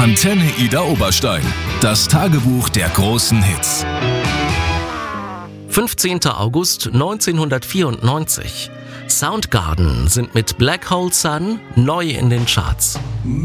Antenne Ida Oberstein. Das Tagebuch der großen Hits. 15. August 1994. Soundgarden sind mit Black Hole Sun neu in den Charts.